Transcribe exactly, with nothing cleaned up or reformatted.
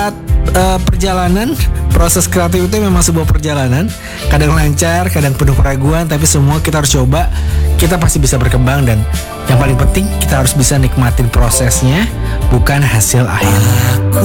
uh, perjalanan, proses kreatif itu memang sebuah perjalanan. Kadang lancar, kadang penuh keraguan, tapi semua kita harus coba. Kita pasti bisa berkembang, dan yang paling penting kita harus bisa nikmatin prosesnya, bukan hasil akhirnya.